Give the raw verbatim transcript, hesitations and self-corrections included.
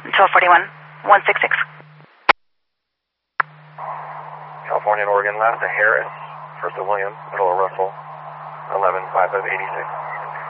twelve forty-one, one six six. California and Oregon, last to Harris, first to Williams, middle of Russell, eleven five eighty-six.